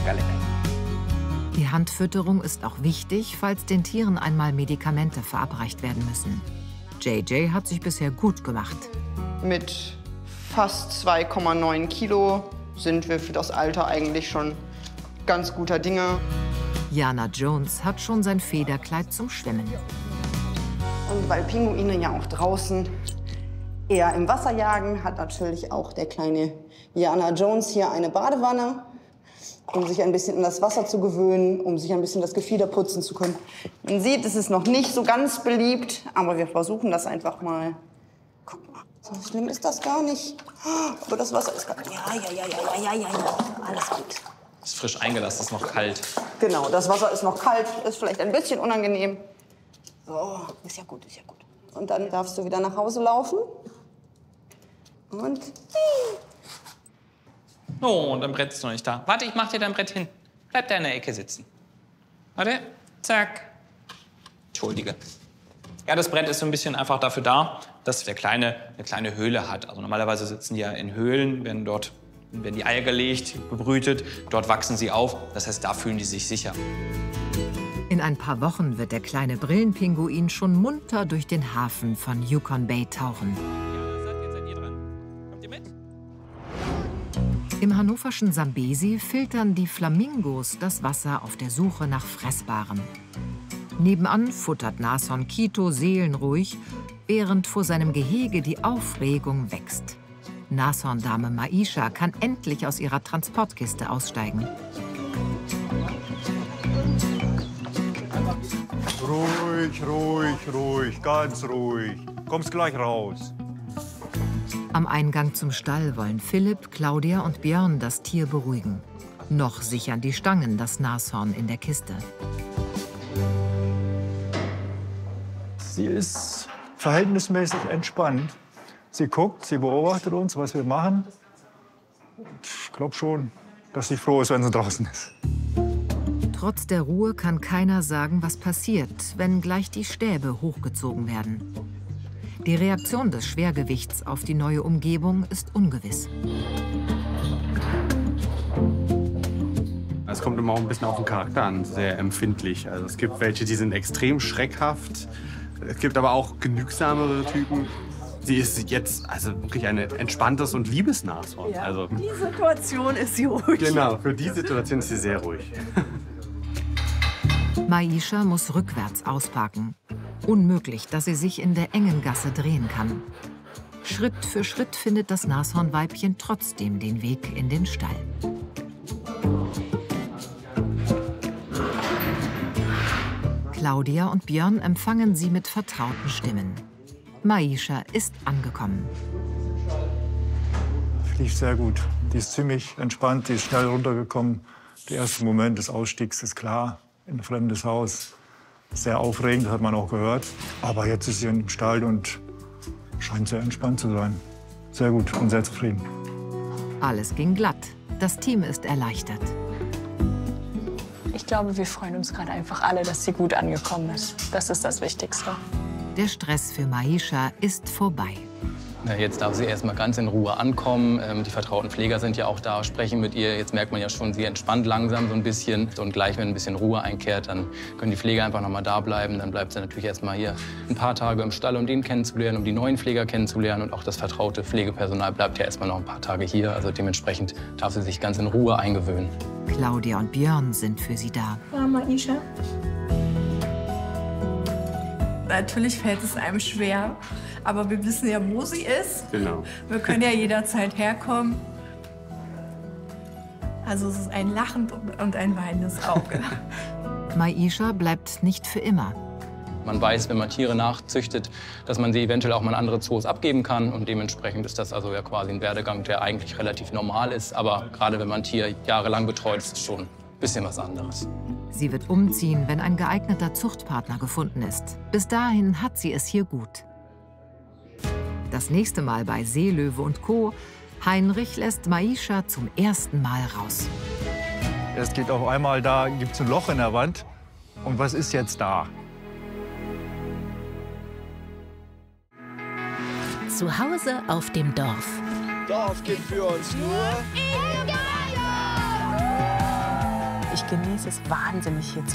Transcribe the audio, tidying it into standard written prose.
lecker, lecker. Die Handfütterung ist auch wichtig, falls den Tieren einmal Medikamente verabreicht werden müssen. JJ hat sich bisher gut gemacht. Mit fast 2,9 Kilo sind wir für das Alter eigentlich schon ganz guter Dinge. Jana Jones hat schon sein Federkleid zum Schwimmen. Und weil Pinguine ja auch draußen eher im Wasser jagen, hat natürlich auch der kleine Jana Jones hier eine Badewanne, um sich ein bisschen an das Wasser zu gewöhnen, um sich ein bisschen das Gefieder putzen zu können. Man sieht, es ist noch nicht so ganz beliebt, aber wir versuchen das einfach mal. Guck mal, so schlimm ist das gar nicht. Aber das Wasser ist gar nicht. Ja, alles gut. Ist frisch eingelassen, ist noch kalt. Genau, das Wasser ist noch kalt, ist vielleicht ein bisschen unangenehm. So, ist ja gut, ist ja gut. Und dann darfst du wieder nach Hause laufen. Und Oh, und dein Brett ist noch nicht da. Warte, ich mach dir dein Brett hin. Bleib da in der Ecke sitzen. Warte, zack. Entschuldige. Ja, das Brett ist so ein bisschen einfach dafür da, dass der Kleine eine kleine Höhle hat. Also normalerweise sitzen die ja in Höhlen, werden die Eier gelegt, bebrütet. Dort wachsen sie auf. Das heißt, da fühlen die sich sicher. In ein paar Wochen wird der kleine Brillenpinguin schon munter durch den Hafen von Yukon Bay tauchen. Im hannoverschen Sambesi filtern die Flamingos das Wasser auf der Suche nach Fressbarem. Nebenan futtert Nashorn Kito seelenruhig, während vor seinem Gehege die Aufregung wächst. Nashorndame Maisha kann endlich aus ihrer Transportkiste aussteigen. Ruhig, ruhig, ruhig, ganz ruhig. Kommst gleich raus. Am Eingang zum Stall wollen Philipp, Claudia und Björn das Tier beruhigen. Noch sichern die Stangen das Nashorn in der Kiste. Sie ist verhältnismäßig entspannt. Sie guckt, sie beobachtet uns, was wir machen. Ich glaube schon, dass sie froh ist, wenn sie draußen ist. Trotz der Ruhe kann keiner sagen, was passiert, wenn gleich die Stäbe hochgezogen werden. Die Reaktion des Schwergewichts auf die neue Umgebung ist ungewiss. Es kommt immer auch ein bisschen auf den Charakter an, sehr empfindlich. Also es gibt welche, die sind extrem schreckhaft. Es gibt aber auch genügsamere Typen. Sie ist jetzt also wirklich ein entspanntes und liebes Nashorn. Ja, also, die Situation ist sie ruhig. Genau, für die Situation ist sie sehr ruhig. Maisha muss rückwärts ausparken. Unmöglich, dass sie sich in der engen Gasse drehen kann. Schritt für Schritt findet das Nashornweibchen trotzdem den Weg in den Stall. Claudia und Björn empfangen sie mit vertrauten Stimmen. Maisha ist angekommen. Lief sehr gut. Die ist ziemlich entspannt, die ist schnell runtergekommen. Der erste Moment des Ausstiegs ist klar, in ein fremdes Haus. Sehr aufregend, hat man auch gehört. Aber jetzt ist sie im Stall und scheint sehr entspannt zu sein. Sehr gut und sehr zufrieden. Alles ging glatt. Das Team ist erleichtert. Ich glaube, wir freuen uns gerade einfach alle, dass sie gut angekommen ist. Das ist das Wichtigste. Der Stress für Maisha ist vorbei. Na, jetzt darf sie erst mal ganz in Ruhe ankommen. Die vertrauten Pfleger sind ja auch da, sprechen mit ihr. Jetzt merkt man ja schon, sie entspannt langsam so ein bisschen. Und gleich, wenn ein bisschen Ruhe einkehrt, dann können die Pfleger einfach noch mal da bleiben. Dann bleibt sie natürlich erst mal hier ein paar Tage im Stall, um den kennenzulernen, um die neuen Pfleger kennenzulernen. Und auch das vertraute Pflegepersonal bleibt ja erst mal noch ein paar Tage hier. Also dementsprechend darf sie sich ganz in Ruhe eingewöhnen. Claudia und Björn sind für sie da. Maisha? Natürlich fällt es einem schwer, aber wir wissen ja, wo sie ist. Genau. Wir können ja jederzeit herkommen. Also es ist ein lachendes und ein weinendes Auge. Maisha bleibt nicht für immer. Man weiß, wenn man Tiere nachzüchtet, dass man sie eventuell auch mal in andere Zoos abgeben kann. Und dementsprechend ist das also ja quasi ein Werdegang, der eigentlich relativ normal ist. Aber gerade wenn man ein Tier jahrelang betreut, ist es schon ein bisschen was anderes. Sie wird umziehen, wenn ein geeigneter Zuchtpartner gefunden ist. Bis dahin hat sie es hier gut. Das nächste Mal bei Seelöwe und Co. Heinrich lässt Maisha zum ersten Mal raus. Es geht auf einmal, da gibt es ein Loch in der Wand. Und was ist jetzt da? Zu Hause auf dem Dorf. Dorf gibt für uns nur Ich genieße es wahnsinnig, hier zu